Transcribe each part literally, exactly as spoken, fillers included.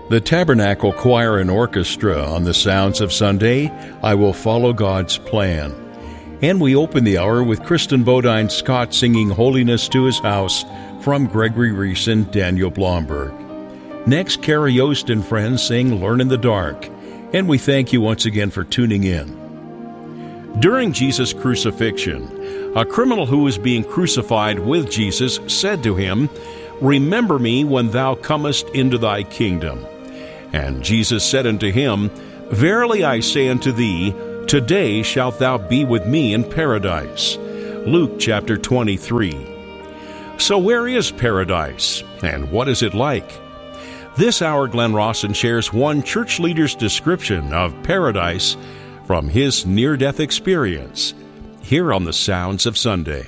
The Tabernacle Choir and Orchestra on the Sounds of Sunday, I Will Follow God's Plan. And we open the hour with Kristen Bodine Scott singing Holiness to His House from Gregory Reese and Daniel Blomberg. Next, Carrie Yost and friends sing Learn in the Dark. And we thank you once again for tuning in. During Jesus' crucifixion, a criminal who was being crucified with Jesus said to him, "Remember me when thou comest into thy kingdom." And Jesus said unto him, "Verily I say unto thee, today shalt thou be with me in paradise." Luke chapter twenty-three. So where is paradise, and what is it like? This hour, Glenn Rawson shares one church leader's description of paradise from his near-death experience, here on the Sounds of Sunday.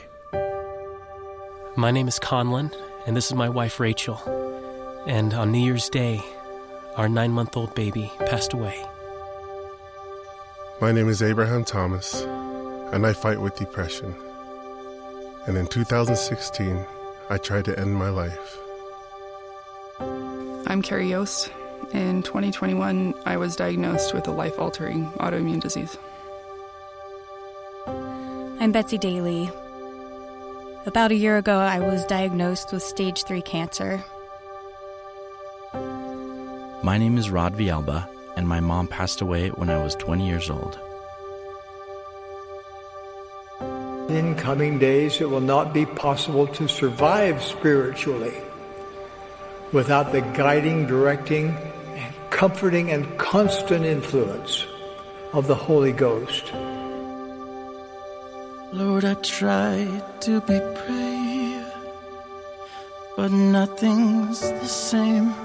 My name is Conlon, and this is my wife Rachel. And on New Year's Day, our nine-month-old baby passed away. My name is Abraham Thomas, and I fight with depression. And in two thousand sixteen, I tried to end my life. I'm Carrie Yost. In twenty twenty-one, I was diagnosed with a life-altering autoimmune disease. I'm Betsy Daly. About a year ago, I was diagnosed with stage three cancer. My name is Rod Vialba, and my mom passed away when I was twenty years old. In coming days, it will not be possible to survive spiritually without the guiding, directing, and comforting and constant influence of the Holy Ghost. Lord, I tried to be brave, but nothing's the same.